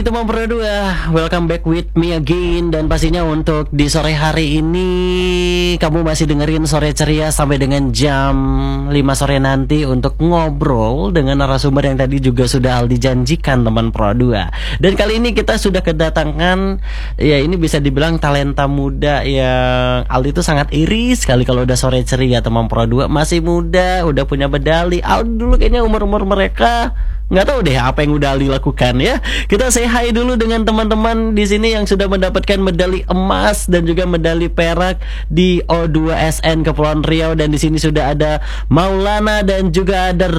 teman Pro 2, welcome back with me again. Dan pastinya untuk di sore hari ini kamu masih dengerin Sore Ceria sampai dengan jam 5 sore nanti untuk ngobrol dengan narasumber yang tadi juga sudah Aldi janjikan teman Pro 2. Dan kali ini kita sudah kedatangan, ya ini bisa dibilang talenta muda yang Aldi itu sangat iri sekali kalau udah Sore Ceria teman Pro 2. Masih muda, udah punya medali. Aldi dulu kayaknya umur-umur mereka nggak tahu deh apa yang udah Ali lakukan ya. Kita say hi dulu dengan teman-teman di sini yang sudah mendapatkan medali emas dan juga medali perak di O2SN Kepulauan Riau. Dan di sini sudah ada Maulana dan juga ada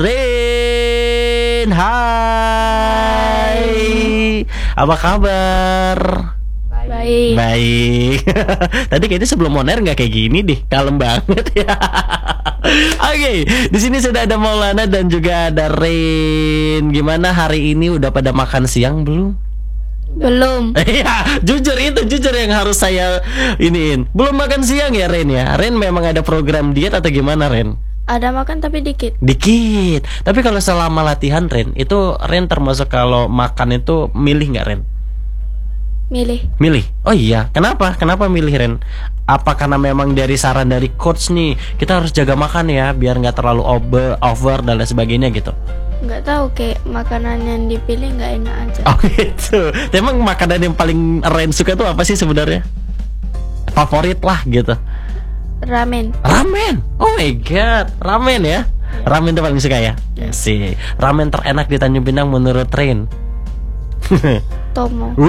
Ren. Hai. Apa kabar? Baik. Baik. Tadi kayaknya sebelum on air nggak kayak gini deh, kalem banget ya. Oke, di sini sudah ada Maulana dan juga ada Ren. Gimana hari ini udah pada makan siang belum? Belum. Iya, jujur itu jujur yang harus saya iniin. Belum makan siang ya Ren ya? Ren memang ada program diet atau gimana Ren? Ada makan tapi dikit. Dikit. Tapi kalau selama latihan Ren, itu Ren termasuk kalau makan itu milih nggak Ren? Milih. Oh iya, kenapa? Kenapa milih Ren? Apa karena memang dari saran dari coach nih, kita harus jaga makan ya, biar nggak terlalu over dan lain sebagainya gitu? Nggak tahu, kayak makanan yang dipilih nggak enak aja. Oh gitu. Emang makanan yang paling Ren suka tuh apa sih sebenarnya? Favorit lah gitu. Ramen. Ramen. Oh my god, ramen ya? Ramen tuh paling suka ya? Ya sih. Ramen terenak di Tanjung Pinang menurut Ren. Tomo.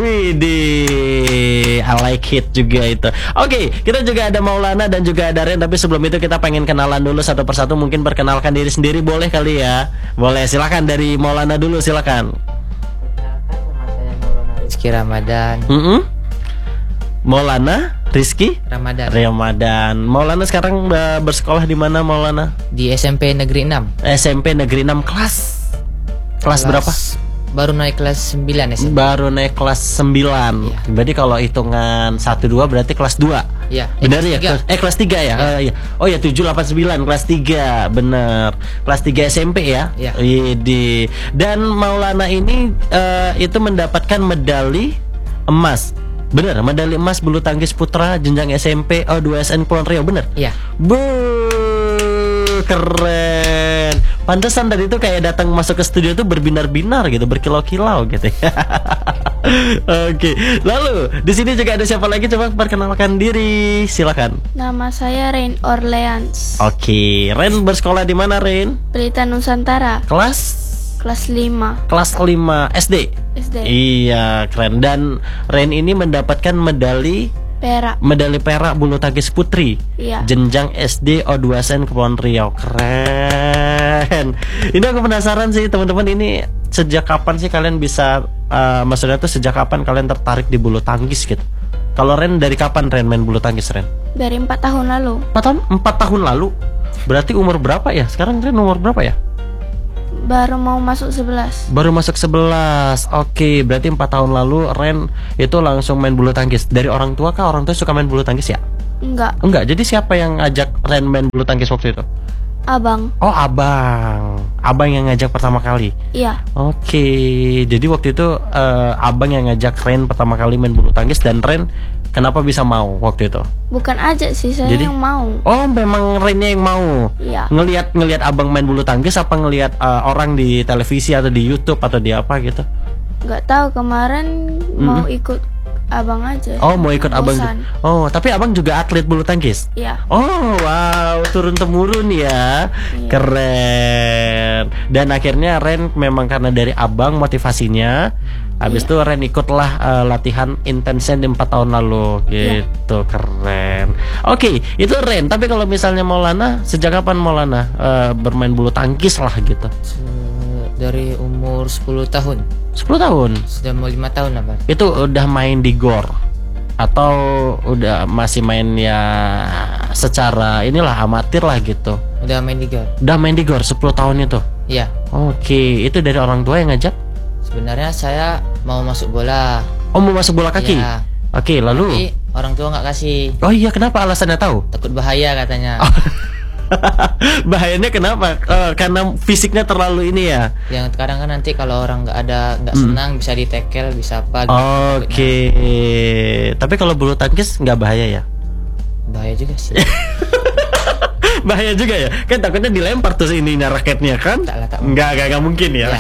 Widih, I like it juga itu. Oke, kita juga ada Maulana dan juga ada Ren. Tapi sebelum itu kita pengen kenalan dulu satu persatu. Mungkin perkenalkan diri sendiri boleh kali ya? Boleh, silakan dari Maulana dulu, silakan. Nama saya Maulana Rizky Ramadan. Maulana Rizky Ramadan. Maulana sekarang bersekolah di mana Maulana? Di SMP Negeri 6. SMP Negeri 6 kelas berapa? Baru naik kelas 9 SMP. Baru naik kelas 9 ya. Berarti kalau hitungan 1-2 berarti kelas 2. Iya. Benar ya? Kelas 3 ya? Iya. Oh ya 7, 8, 9 kelas 3. Bener. Kelas 3 SMP ya? Iya. Dan Maulana ini itu mendapatkan medali emas. Bener, medali emas bulu tangkis putra jenjang SMP O2SN Kepulauan Riau, bener? Iya. Keren. Pantesan tadi tuh kayak datang masuk ke studio tuh berbinar-binar gitu, berkilau-kilau gitu. Oke. Lalu di sini juga ada siapa lagi? Coba perkenalkan diri, silakan. Nama saya Ren Orleans. Oke, Ren bersekolah di mana Ren? Pelita Nusantara. Kelas 5. Kelas 5 SD. Iya, keren. Dan Ren ini mendapatkan medali perak bulu tangkis putri. Iya. Jenjang SD O2SN Kepulauan Riau. Keren. Ini aku penasaran sih teman-teman, ini sejak kapan sih kalian bisa maksudnya tuh sejak kapan kalian tertarik di bulu tangkis gitu? Kalau Ren dari kapan Ren main bulu tangkis Ren? Dari 4 tahun lalu. 4 tahun lalu? Berarti umur berapa ya? Sekarang Ren umur berapa ya? Baru mau masuk 11. Baru masuk 11. Oke, berarti 4 tahun lalu Ren itu langsung main bulu tangkis. Dari orang tua kah? Orang tua suka main bulu tangkis ya? Enggak, jadi siapa yang ngajak Ren main bulu tangkis waktu itu? Abang. Oh, abang yang ngajak pertama kali? Iya. Oke, jadi waktu itu abang yang ngajak Ren pertama kali main bulu tangkis. Dan Ren kenapa bisa mau waktu itu? Bukan aja sih, saya Jadi, yang mau. Oh, memang Rennya yang mau. Iya. Ngelihat abang main bulu tangkis apa ngelihat orang di televisi atau di YouTube atau di apa gitu? Nggak tahu, kemarin mau ikut abang aja. Oh, mau ikut abang. Bosan. Oh, tapi abang juga atlet bulu tangkis? Iya. Oh, wow, turun temurun ya. Iya. Keren. Dan akhirnya Ren memang karena dari abang motivasinya. Habis itu Ren ikutlah latihan intensnya di 4 tahun lalu gitu. Keren. Oke, itu Ren. Tapi kalau misalnya Maulana, sejak kapan Maulana bermain bulu tangkis lah gitu? Dari umur 10 tahun. 10 tahun? Sudah mau 5 tahun apa? Itu udah main di GOR? Atau udah masih main ya secara inilah amatir lah gitu? Udah main di GOR. Udah main di GOR 10 tahun itu? Iya. Oke, itu dari orang tua yang ngajak? Sebenarnya saya mau masuk bola. Oh, mau masuk bola kaki? Iya. Oke, lalu? Tapi orang tua nggak kasih. Oh iya, kenapa alasannya tahu? Takut bahaya katanya. Bahayanya kenapa? Karena fisiknya terlalu ini ya. Yang kadang kan nanti kalau orang nggak senang bisa ditekel, bisa apa gitu. Oke. Tapi kalau bulu tangkis nggak bahaya ya? Bahaya juga sih. Bahaya juga ya, kan takutnya dilempar tuh ininya raketnya kan? Tak lah, tak Nggak mungkin ya.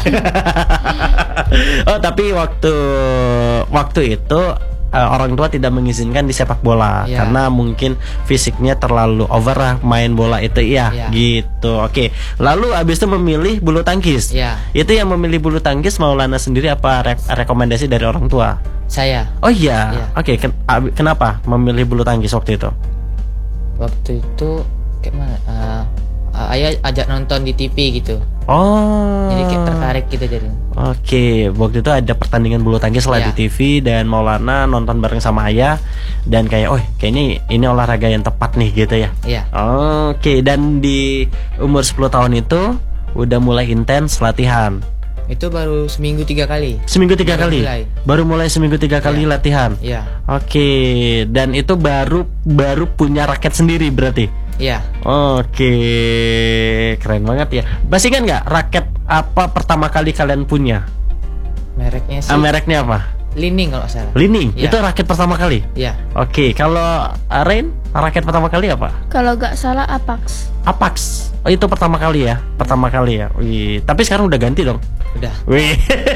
Oh tapi waktu itu orang tua tidak mengizinkan di sepak bola Ya. karena mungkin fisiknya terlalu over lah main bola itu ya, Ya. gitu. Oke, lalu abis itu memilih bulu tangkis. Ya. Itu yang memilih bulu tangkis Maulana sendiri apa rekomendasi dari orang tua? Saya Oh iya, Ya. Oke. Kenapa memilih bulu tangkis waktu itu? waktu itu kayak mana? Ayah ajak nonton di TV gitu. Oh. Jadi kayak tertarik gitu jadi. Oke, waktu itu ada pertandingan bulu tangkis lah di Iya. TV dan Maulana nonton bareng sama ayah dan kayak, oh kayaknya ini olahraga yang tepat nih gitu ya. Iya. Oke, dan di umur 10 tahun itu udah mulai intens latihan. Itu baru seminggu 3 kali. Seminggu 3 Baru kali. mulai. Baru mulai seminggu 3 kali Iya. latihan. Iya. Oke, dan itu baru punya raket sendiri berarti. Iya. Oke, keren banget ya. Masih kan nggak raket apa pertama kali kalian punya? Mereknya sih Mereknya apa? Lining kalau nggak salah. Lining, Iya. itu raket pertama kali. Iya. Oke, kalau Rain, raket pertama kali apa? Kalau gak salah Apax. Apax. Oh, itu pertama kali ya? Pertama kali ya. Wih, tapi sekarang udah ganti dong. Udah. Wih.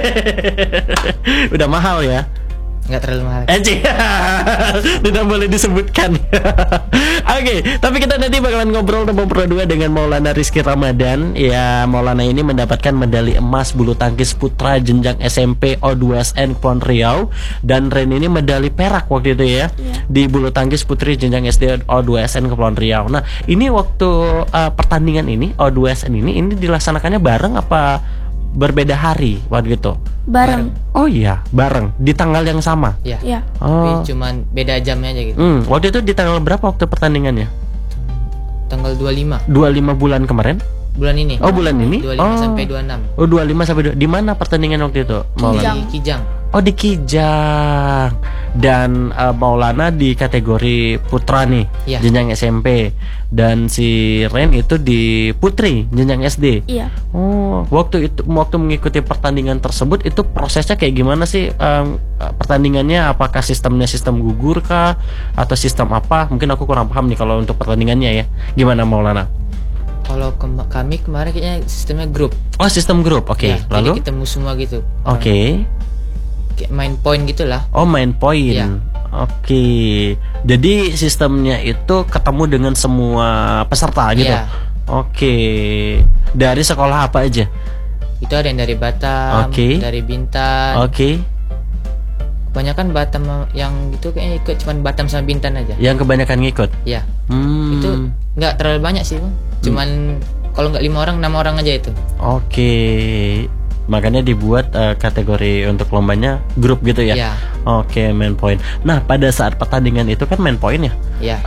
Udah mahal ya. Nggak terlalu mahal. Anjing. Tidak boleh disebutkan. Oke, tapi kita nanti bakalan ngobrol nomor berdua dengan Maulana Rizky Ramadan. Ya, Maulana ini mendapatkan medali emas bulu tangkis putra jenjang SMP O2SN Kepulauan Riau, dan Ren ini medali perak waktu itu ya, di bulu tangkis putri jenjang SD O2SN Kepulauan Riau. Nah, ini waktu pertandingan ini O2SN ini dilaksanakannya bareng apa berbeda hari waktu itu? Bareng. Oh iya, bareng di tanggal yang sama. Iya. Ya. Oh. Tapi cuman beda jamnya aja gitu. Waktu itu di tanggal berapa waktu pertandingannya? Tanggal 25 25 bulan kemarin? bulan ini. Oh, bulan ini? 25 sampai 26. Oh, 25 sampai 2. Di mana pertandingan waktu itu? Maulana? Di Kijang. Oh, di Kijang. Dan Maulana di kategori putra nih, Iya. jenjang SMP. Dan si Ren itu di putri, jenjang SD. Iya. Oh, waktu mengikuti pertandingan tersebut itu prosesnya kayak gimana sih? Pertandingannya apakah sistemnya sistem gugur kah atau sistem apa? Mungkin aku kurang paham nih kalau untuk pertandingannya ya. Gimana Maulana? Kalau kami kemarin kayaknya sistemnya grup. Oh, sistem grup. Oke. Ya, Lalu? jadi ketemu semua gitu. Oke. Kayak main point gitulah. Oh, main point. Iya. Oke. Jadi sistemnya itu ketemu dengan semua peserta gitu. Iya. Oke. Dari sekolah apa aja? Itu ada yang dari Batam, Oke. dari Bintan. Oke. Kebanyakan Batam yang itu kayaknya ikut cuman Batam sama Bintan aja. Yang kebanyakan ngikut. Ya. Hmm. Itu nggak terlalu banyak sih, Bang. Cuman kalau nggak 5 orang, 6 orang aja itu. Oke. Makanya dibuat kategori untuk lombanya grup gitu ya. Iya. Oke, main point. Nah, pada saat pertandingan itu kan main point ya. Ya.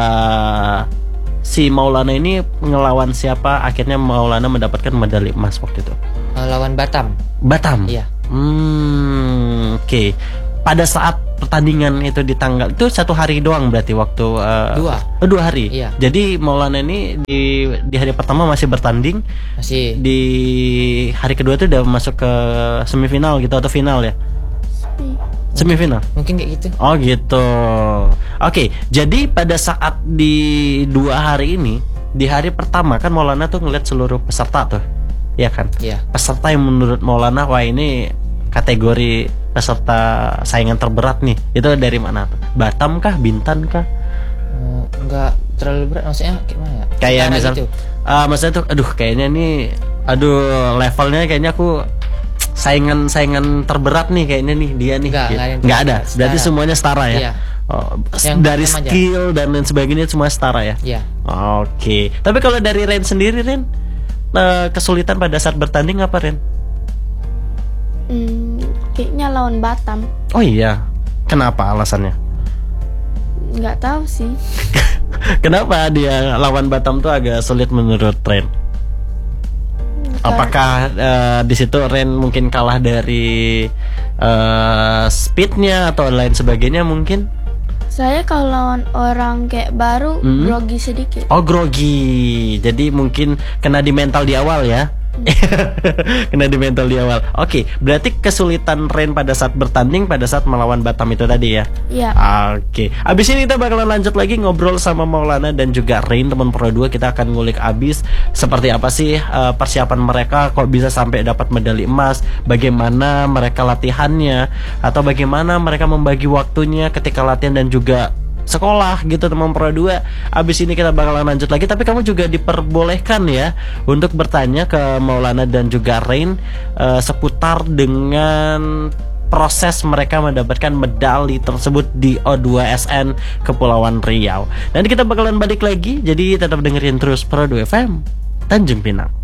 Si Maulana ini ngelawan siapa? Akhirnya Maulana mendapatkan medali emas waktu itu. Lawan Batam. Batam. Iya. Oke. Pada saat pertandingan itu di tanggal itu 1 hari doang berarti waktu 2 hari. Iya. Jadi Maulana ini di hari pertama masih bertanding, Masih. di hari kedua itu udah masuk ke semifinal gitu atau final ya? Semifinal. Mungkin kayak gitu. Oh gitu. Oke, jadi pada saat di 2 hari ini, di hari pertama kan Maulana tuh ngeliat seluruh peserta tuh, ya kan? Iya. Peserta yang menurut Maulana, wah ini kategori peserta saingan terberat nih. Itu dari mana tuh? Batam kah? Bintan kah? Nggak terlalu berat, maksudnya kayak mana ya? Kayak Antara misal, gitu. maksudnya tuh, aduh kayaknya nih, levelnya kayaknya aku saingan terberat nih kayaknya nih dia nih. Nggak, Gitu. nggak ada yang Nggak ada. setara. Berarti semuanya setara ya. Iya. Oh, Yang dari sama aja. skill dan lain sebagainya semua setara ya. Iya. Oke. Tapi kalau dari Ren sendiri, Ren, kesulitan pada saat bertanding apa, Ren? Kayaknya lawan Batam. Oh iya. Kenapa alasannya? Nggak tahu sih. Kenapa dia lawan Batam tuh agak sulit menurut Ren? Apakah di situ Ren mungkin kalah dari speednya atau lain sebagainya mungkin? Saya kalau lawan orang kayak baru grogi sedikit. Oh, grogi. Jadi mungkin kena di mental di awal ya. Kena di mental di awal. Oke, berarti kesulitan Rain pada saat bertanding pada saat melawan Batam itu tadi ya. Iya. Oke. Abis ini kita bakalan lanjut lagi ngobrol sama Maulana dan juga Rain, teman Pro 2. Kita akan ngulik abis seperti apa sih persiapan mereka kok bisa sampai dapat medali emas, bagaimana mereka latihannya, atau bagaimana mereka membagi waktunya ketika latihan dan juga sekolah gitu, teman Pro 2. Abis ini kita bakalan lanjut lagi, tapi kamu juga diperbolehkan ya untuk bertanya ke Maulana dan juga Rain seputar dengan proses mereka mendapatkan medali tersebut di O2SN Kepulauan Riau. Nanti kita bakalan balik lagi, jadi tetap dengerin terus Pro 2 FM Tanjung Pinang.